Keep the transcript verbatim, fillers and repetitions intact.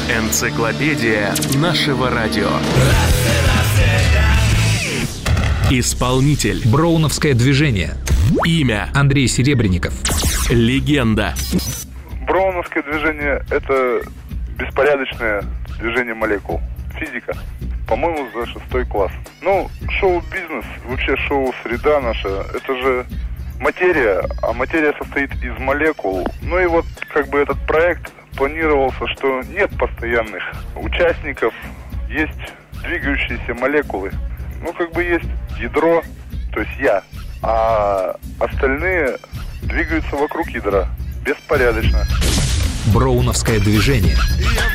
Энциклопедия нашего радио. Исполнитель. Броуновское движение. Имя. Андрей Серебренников. Легенда. Броуновское движение — это беспорядочное движение молекул. Физика. По-моему, за шестой класс. Ну, шоу-бизнес, вообще шоу-среда наша, это же материя, а материя состоит из молекул. Ну и вот как бы этот проект планировался, что нет постоянных участников, есть двигающиеся молекулы. Ну, как бы есть ядро, то есть я, а остальные двигаются вокруг ядра, беспорядочно. Броуновское движение.